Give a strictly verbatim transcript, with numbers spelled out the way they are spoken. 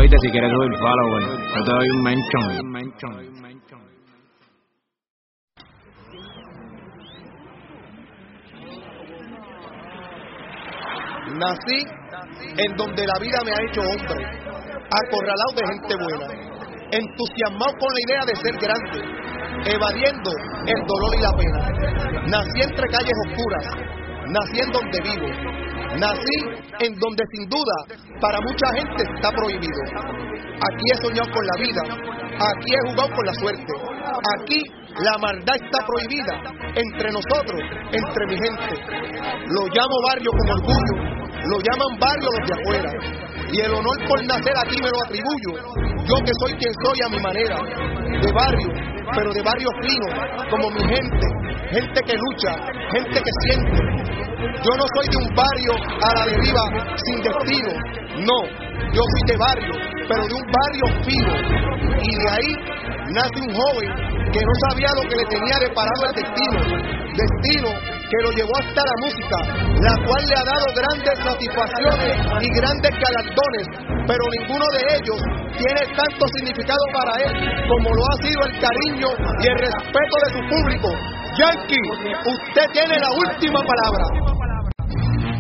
viste, si quieres subir follower, yo te doy un mention. Nací en donde la vida me ha hecho hombre, acorralado de gente buena, entusiasmado con la idea de ser grande, evadiendo el dolor y la pena. Nací entre calles oscuras, nací en donde vivo, nací en donde sin duda para mucha gente está prohibido. Aquí he soñado con la vida, aquí he jugado con la suerte, aquí la maldad está prohibida entre nosotros, entre mi gente. Lo llamo barrio con orgullo, lo llaman barrio los de afuera, y el honor por nacer aquí me lo atribuyo, yo que soy quien soy a mi manera, de barrio, pero de barrio fino, como mi gente, gente que lucha, gente que siente. Yo no soy de un barrio a la deriva sin destino, no, yo soy de barrio, pero de un barrio fino, y de ahí nace un joven que no sabía lo que le tenía deparado el destino, destino que lo llevó hasta la música, la cual le ha dado grandes satisfacciones y grandes galardones, pero ninguno de ellos tiene tanto significado para él como lo ha sido el cariño y el respeto de su público. Yankee, usted tiene la última palabra.